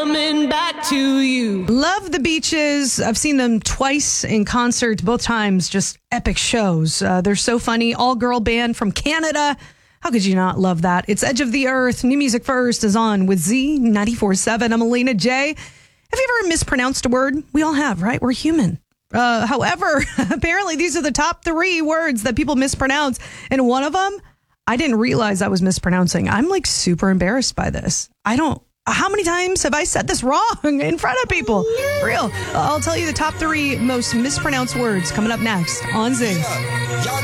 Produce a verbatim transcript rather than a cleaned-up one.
Coming back to you. Love the Beaches. I've seen them twice in concert, both times just epic shows. Uh, they're so funny. All-girl band from Canada. How could you not love that? It's Edge of the Earth. New Music First is on with Z ninety-four point seven. I'm Alina J. Have you ever mispronounced a word? We all have, right? We're human. Uh, however, apparently these are the top three words that people mispronounce. And one of them, I didn't realize I was mispronouncing. I'm like super embarrassed by this. I don't. How many times have I said this wrong in front of people? For real. I'll tell you the top three most mispronounced words coming up next on Z.